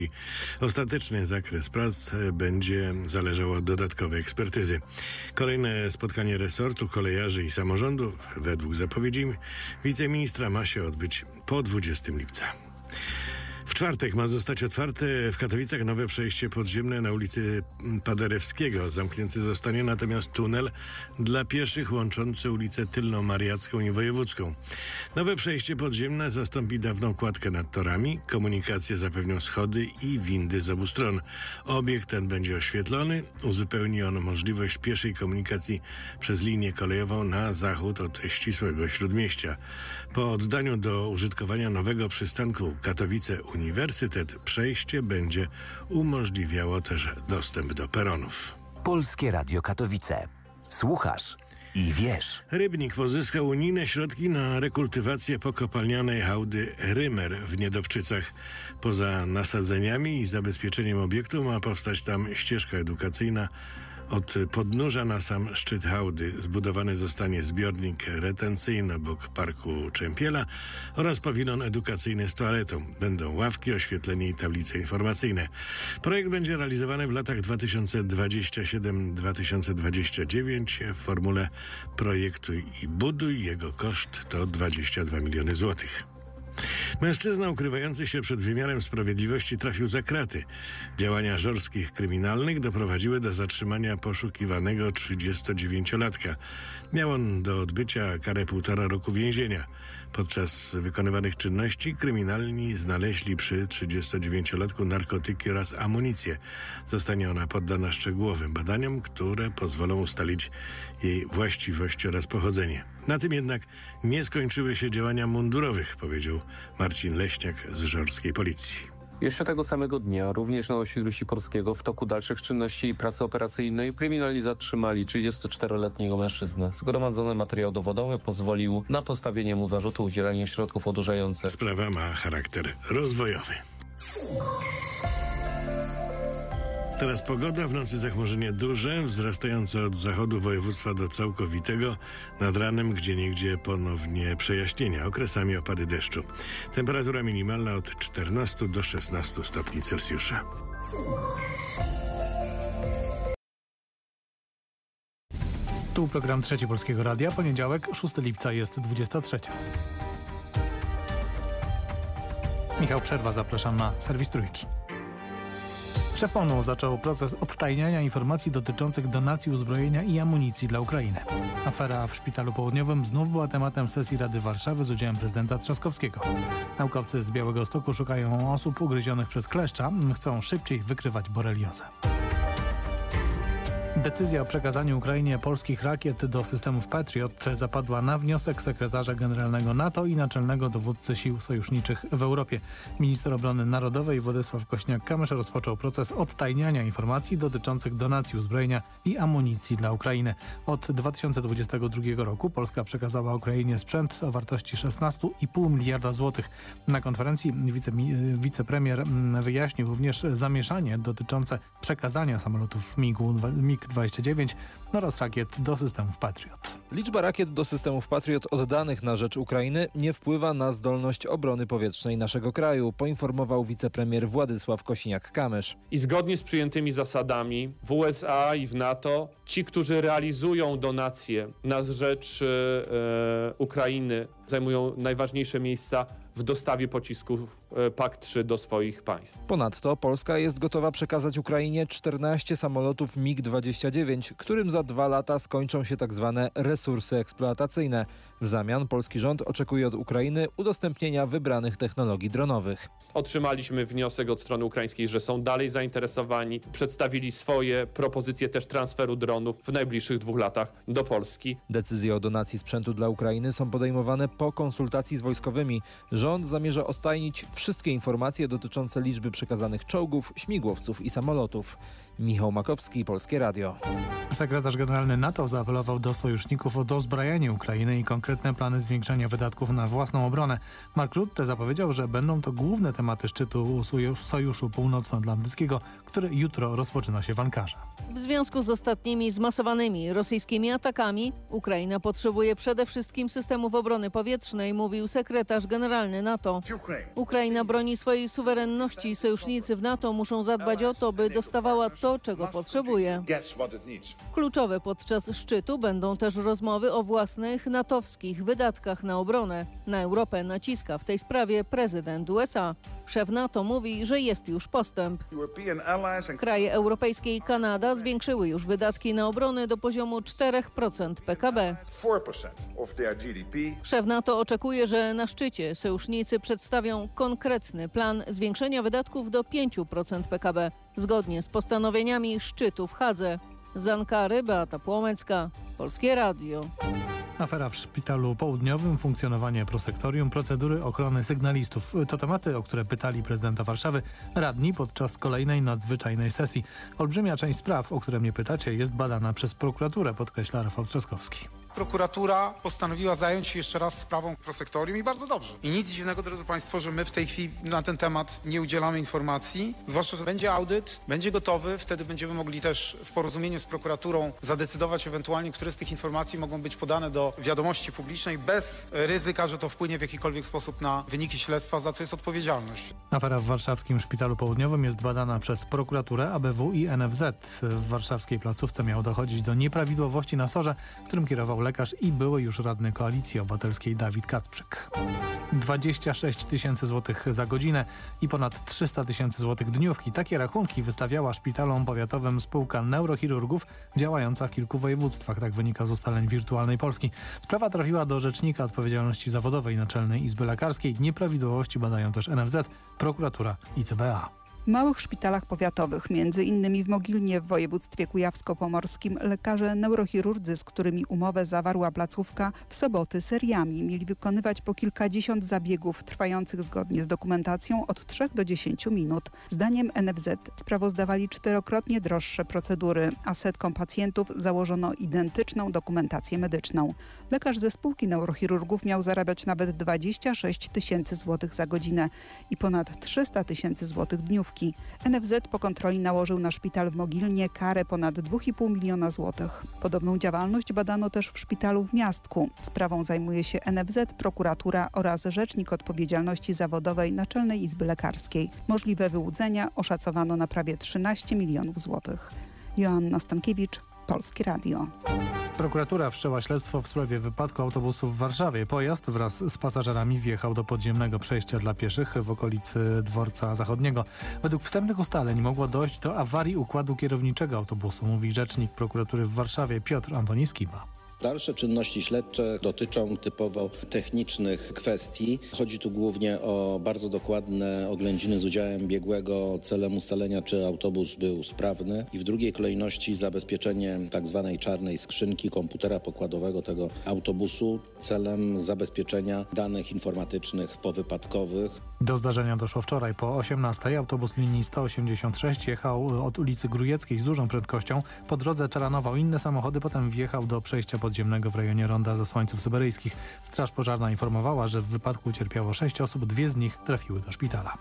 Ostateczny zakres prac będzie zależał od dodatkowej ekspertyzy. Kolejne spotkanie resortu, kolejarzy i samorządów, według zapowiedzi wiceministra, ma się odbyć po 20 lipca. W czwartek ma zostać otwarte w Katowicach nowe przejście podziemne na ulicy Paderewskiego. Zamknięty zostanie natomiast tunel dla pieszych łączący ulicę Tylno-Mariacką i Wojewódzką. Nowe przejście podziemne zastąpi dawną kładkę nad torami. Komunikację zapewnią schody i windy z obu stron. Obiekt ten będzie oświetlony. Uzupełni on możliwość pieszej komunikacji przez linię kolejową na zachód od ścisłego śródmieścia. Po oddaniu do użytkowania nowego przystanku Katowice Uniwersytet przejście będzie umożliwiało też dostęp do peronów. Polskie Radio Katowice. Słuchasz i wiesz. Rybnik pozyskał unijne środki na rekultywację pokopalnianej hałdy Rymer w Niedobczycach. Poza nasadzeniami i zabezpieczeniem obiektu ma powstać tam ścieżka edukacyjna. Od podnóża na sam szczyt hałdy zbudowany zostanie zbiornik retencyjny obok Parku Czempiela oraz pawilon edukacyjny z toaletą. Będą ławki, oświetlenie i tablice informacyjne. Projekt będzie realizowany w latach 2027-2029 w formule projektuj i buduj. Jego koszt to 22 miliony złotych. Mężczyzna ukrywający się przed wymiarem sprawiedliwości trafił za kraty. Działania żorskich kryminalnych doprowadziły do zatrzymania poszukiwanego 39-latka. Miał on do odbycia karę 1,5 roku więzienia. Podczas wykonywanych czynności kryminalni znaleźli przy 39-latku narkotyki oraz amunicję. Zostanie ona poddana szczegółowym badaniom, które pozwolą ustalić jej właściwość oraz pochodzenie. Na tym jednak nie skończyły się działania mundurowych, powiedział Marcin Leśniak z żorskiej policji. Jeszcze tego samego dnia, również na osiedlu Sikorskiego, w toku dalszych czynności i pracy operacyjnej kryminalni zatrzymali 34-letniego mężczyznę. Zgromadzony materiał dowodowy pozwolił na postawienie mu zarzutu udzielania środków odurzających. Sprawa ma charakter rozwojowy. Teraz pogoda, w nocy zachmurzenie duże, wzrastające od zachodu województwa do całkowitego, nad ranem gdzieniegdzie ponownie przejaśnienia, okresami opady deszczu. Temperatura minimalna od 14 do 16 stopni Celsjusza. Tu program Trzeci Polskiego Radia, poniedziałek, 6 lipca jest 23. Michał Przerwa, zapraszam na serwis Trójki. Szef ONU zaczął proces odtajniania informacji dotyczących donacji uzbrojenia i amunicji dla Ukrainy. Afera w Szpitalu Południowym znów była tematem sesji Rady Warszawy z udziałem prezydenta Trzaskowskiego. Naukowcy z Białegostoku szukają osób ugryzionych przez kleszcza. Chcą szybciej wykrywać boreliozę. Decyzja o przekazaniu Ukrainie polskich rakiet do systemów Patriot zapadła na wniosek sekretarza generalnego NATO i naczelnego dowódcy sił sojuszniczych w Europie. Minister Obrony Narodowej Władysław Kośniak-Kamysz rozpoczął proces odtajniania informacji dotyczących donacji uzbrojenia i amunicji dla Ukrainy. Od 2022 roku Polska przekazała Ukrainie sprzęt o wartości 16,5 miliarda złotych. Na konferencji wicepremier wyjaśnił również zamieszanie dotyczące przekazania samolotów MiG-29 oraz rakiet do systemów Patriot. Liczba rakiet do systemów Patriot oddanych na rzecz Ukrainy nie wpływa na zdolność obrony powietrznej naszego kraju, poinformował wicepremier Władysław Kosiniak-Kamysz. I zgodnie z przyjętymi zasadami w USA i w NATO ci, którzy realizują donacje na rzecz Ukrainy, zajmują najważniejsze miejsca w dostawie pocisków PAK-3 do swoich państw. Ponadto Polska jest gotowa przekazać Ukrainie 14 samolotów MiG-29, którym za 2 lata skończą się tzw. resursy eksploatacyjne. W zamian polski rząd oczekuje od Ukrainy udostępnienia wybranych technologii dronowych. Otrzymaliśmy wniosek od strony ukraińskiej, że są dalej zainteresowani. Przedstawili swoje propozycje też transferu dronów w najbliższych 2 latach do Polski. Decyzje o donacji sprzętu dla Ukrainy są podejmowane po konsultacji z wojskowymi. Rząd zamierza odtajnić wszystkie informacje dotyczące liczby przekazanych czołgów, śmigłowców i samolotów. Michał Makowski, Polskie Radio. Sekretarz generalny NATO zaapelował do sojuszników o dozbrajanie Ukrainy i konkretne plany zwiększenia wydatków na własną obronę. Mark Rutte zapowiedział, że będą to główne tematy szczytu Sojuszu Północnoatlantyckiego, który jutro rozpoczyna się w Ankarze. W związku z ostatnimi zmasowanymi rosyjskimi atakami Ukraina potrzebuje przede wszystkim systemów obrony powietrznej powietrznej, mówił sekretarz generalny NATO. Ukraina broni swojej suwerenności i sojusznicy w NATO muszą zadbać o to, by dostawała to, czego potrzebuje. Kluczowe podczas szczytu będą też rozmowy o własnych natowskich wydatkach na obronę. Na Europę naciska w tej sprawie prezydent USA. Szef NATO mówi, że jest już postęp. Kraje europejskie i Kanada zwiększyły już wydatki na obronę do poziomu 4% PKB. Szef NATO oczekuje, że na szczycie sojusznicy przedstawią konkretny plan zwiększenia wydatków do 5% PKB, zgodnie z postanowieniami szczytu w Hadze. Z Ankary Beata Płomecka, Polskie Radio. Afera w Szpitalu Południowym, funkcjonowanie prosektorium, procedury ochrony sygnalistów. To tematy, o które pytali prezydenta Warszawy radni podczas kolejnej nadzwyczajnej sesji. Olbrzymia część spraw, o które mnie pytacie, jest badana przez prokuraturę, podkreśla Rafał Trzaskowski. Prokuratura postanowiła zająć się jeszcze raz sprawą prosektorium i bardzo dobrze. I nic dziwnego, drodzy Państwo, że my w tej chwili na ten temat nie udzielamy informacji, zwłaszcza, że będzie audyt, będzie gotowy, wtedy będziemy mogli też w porozumieniu z prokuraturą zadecydować ewentualnie, które z tych informacji mogą być podane do wiadomości publicznej bez ryzyka, że to wpłynie w jakikolwiek sposób na wyniki śledztwa, za co jest odpowiedzialność. Afera w warszawskim Szpitalu Południowym jest badana przez prokuraturę, ABW i NFZ. W warszawskiej placówce miało dochodzić do nieprawidłowości na SOR-ze, którym kierował lekarz i były już radny Koalicji Obywatelskiej Dawid Kacprzyk. 26 tysięcy złotych za godzinę i ponad 300 tysięcy złotych dniówki. Takie rachunki wystawiała szpitalom powiatowym spółka neurochirurgów działająca w kilku województwach. Tak wynika z ustaleń Wirtualnej Polski. Sprawa trafiła do Rzecznika Odpowiedzialności Zawodowej Naczelnej Izby Lekarskiej. Nieprawidłowości badają też NFZ, prokuratura i CBA. W małych szpitalach powiatowych, między innymi w Mogilnie w województwie kujawsko-pomorskim, lekarze neurochirurdzy, z którymi umowę zawarła placówka, w soboty seriami mieli wykonywać po kilkadziesiąt zabiegów trwających zgodnie z dokumentacją od 3 do 10 minut. Zdaniem NFZ sprawozdawali 4-krotnie droższe procedury, a setkom pacjentów założono identyczną dokumentację medyczną. Lekarz ze spółki neurochirurgów miał zarabiać nawet 26 tysięcy złotych za godzinę i ponad 300 tysięcy złotych dniówki. NFZ po kontroli nałożył na szpital w Mogilnie karę ponad 2,5 miliona złotych. Podobną działalność badano też w szpitalu w Miastku. Sprawą zajmuje się NFZ, prokuratura oraz Rzecznik Odpowiedzialności Zawodowej Naczelnej Izby Lekarskiej. Możliwe wyłudzenia oszacowano na prawie 13 milionów złotych. Joanna Stankiewicz, Polskie Radio. Prokuratura wszczęła śledztwo w sprawie wypadku autobusu w Warszawie. Pojazd wraz z pasażerami wjechał do podziemnego przejścia dla pieszych w okolicy Dworca Zachodniego. Według wstępnych ustaleń mogło dojść do awarii układu kierowniczego autobusu, mówi rzecznik prokuratury w Warszawie Piotr Antoni Skiba. Dalsze czynności śledcze dotyczą typowo technicznych kwestii. Chodzi tu głównie o bardzo dokładne oględziny z udziałem biegłego celem ustalenia, czy autobus był sprawny i w drugiej kolejności zabezpieczenie tzw. czarnej skrzynki komputera pokładowego tego autobusu celem zabezpieczenia danych informatycznych powypadkowych. Do zdarzenia doszło wczoraj po 18:00. Autobus linii 186 jechał od ulicy Grujeckiej z dużą prędkością. Po drodze taranował inne samochody, potem wjechał do przejścia podziemnego w rejonie Ronda Zasłańców Syberyjskich. Straż pożarna informowała, że w wypadku ucierpiało 6 osób, 2 z nich trafiły do szpitala.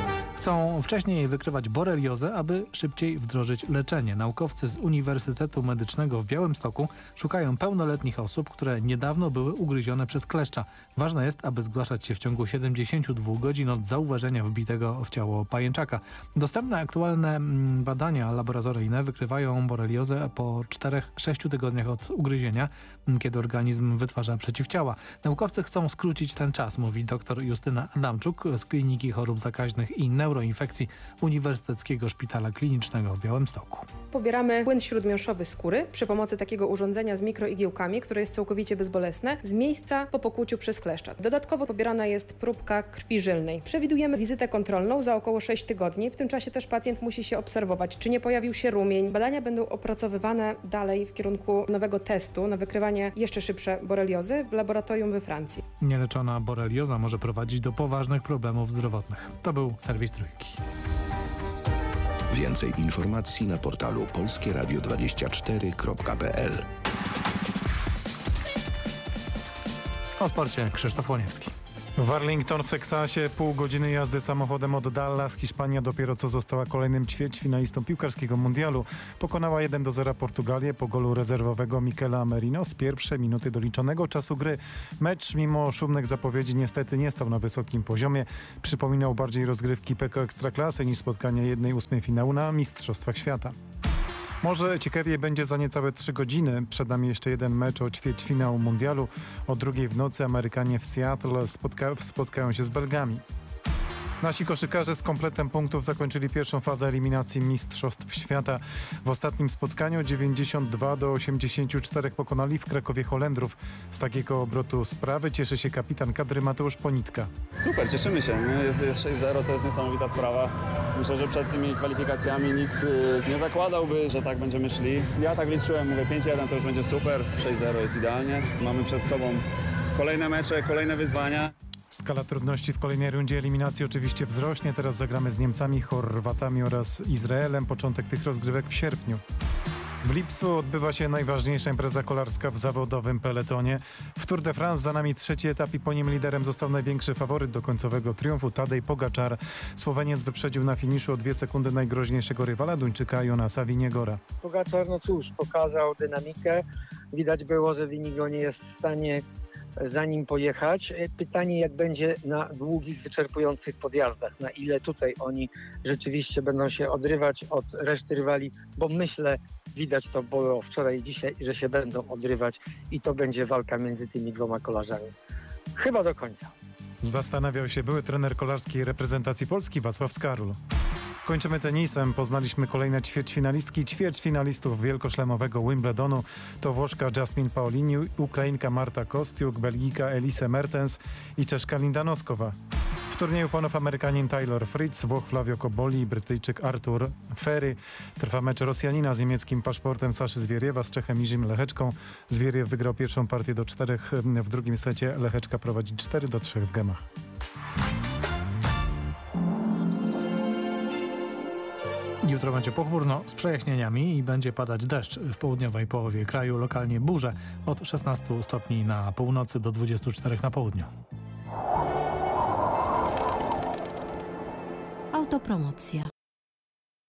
Chcą wcześniej wykrywać boreliozę, aby szybciej wdrożyć leczenie. Naukowcy z Uniwersytetu Medycznego w Białymstoku szukają pełnoletnich osób, które niedawno były ugryzione przez kleszcza. Ważne jest, aby zgłaszać się w ciągu 72 godzin od zauważenia wbitego w ciało pajęczaka. Dostępne aktualne badania laboratoryjne wykrywają boreliozę po 4-6 tygodniach od ugryzienia, kiedy organizm wytwarza przeciwciała. Naukowcy chcą skrócić ten czas, mówi dr Justyna Adamczuk z Kliniki Chorób Zakaźnych i Neuroinfekcji Uniwersyteckiego Szpitala Klinicznego w Białymstoku. Pobieramy płyn śródmiąższowy skóry przy pomocy takiego urządzenia z mikroigiełkami, które jest całkowicie bezbolesne, z miejsca po pokłuciu przez kleszcza. Dodatkowo pobierana jest próbka krwi żylnej. Przewidujemy wizytę kontrolną za około 6 tygodni. W tym czasie też pacjent musi się obserwować, czy nie pojawił się rumień. Badania będą opracowywane dalej w kierunku nowego testu na wykrywanie jeszcze szybsze boreliozy w laboratorium we Francji. Nieleczona borelioza może prowadzić do poważnych problemów zdrowotnych. To był serwis Trójki. Więcej informacji na portalu polskieradio24.pl. O sporcie Krzysztof Łoniewski. W Arlington w Teksasie pół godziny jazdy samochodem od Dallas. Hiszpania dopiero co została kolejnym ćwierćfinalistą piłkarskiego mundialu. Pokonała 1-0 Portugalię po golu rezerwowego Miquela Merino z pierwszej minuty doliczonego czasu gry. Mecz mimo szumnych zapowiedzi niestety nie stał na wysokim poziomie. Przypominał bardziej rozgrywki PKO Ekstraklasy niż spotkanie 1/8 finału na Mistrzostwach Świata. Może ciekawiej będzie za niecałe 3 godziny. Przed nami jeszcze jeden mecz o ćwierćfinał mundialu. O 2:00 w nocy Amerykanie w Seattle spotkają się z Belgami. Nasi koszykarze z kompletem punktów zakończyli pierwszą fazę eliminacji Mistrzostw Świata. W ostatnim spotkaniu 92-84 pokonali w Krakowie Holendrów. Z takiego obrotu sprawy cieszy się kapitan kadry Mateusz Ponitka. Super, cieszymy się. Jest 6-0, to jest niesamowita sprawa. Myślę, że przed tymi kwalifikacjami nikt nie zakładałby, że tak będziemy szli. Ja tak liczyłem, mówię 5-1 to już będzie super, 6-0 jest idealnie. Mamy przed sobą kolejne mecze, kolejne wyzwania. Skala trudności w kolejnej rundzie eliminacji oczywiście wzrośnie. Teraz zagramy z Niemcami, Chorwatami oraz Izraelem. Początek tych rozgrywek w sierpniu. W lipcu odbywa się najważniejsza impreza kolarska w zawodowym peletonie. W Tour de France za nami 3. etap i po nim liderem został największy faworyt do końcowego triumfu Tadej Pogačar. Słoweniec wyprzedził na finiszu o 2 sekundy najgroźniejszego rywala Duńczyka Jonasa Vingegaarda. Pogačar, no cóż, pokazał dynamikę. Widać było, że Vingegaard nie jest w stanie za nim pojechać. Pytanie, jak będzie na długich, wyczerpujących podjazdach. Na ile tutaj oni rzeczywiście będą się odrywać od reszty rywali, bo myślę, widać to było wczoraj i dzisiaj, że się będą odrywać i to będzie walka między tymi 2 kolarzami. Chyba do końca. Zastanawiał się były trener kolarskiej reprezentacji Polski Wacław Skarol. Kończymy tenisem. Poznaliśmy kolejne ćwierćfinalistki i ćwierćfinalistów wielkoszlemowego Wimbledonu. To Włoszka Jasmine Paolini, Ukrainka Marta Kostiuk, Belgijka Elise Mertens i Czeszka Linda Noskowa. W turnieju panów Amerykanin Taylor Fritz, Włoch Flavio Cobolli i Brytyjczyk Artur Ferry. Trwa mecz Rosjanina z niemieckim paszportem Saszy Zwieriewa z Czechem Jirzym Lecheczką. Zwieriew wygrał pierwszą partię do 4, w drugim secie Lecheczka prowadzi 4-3 w gemach. Jutro będzie pochmurno z przejaśnieniami i będzie padać deszcz w południowej połowie kraju. Lokalnie burze od 16 stopni na północy do 24 na południu. Autopromocja.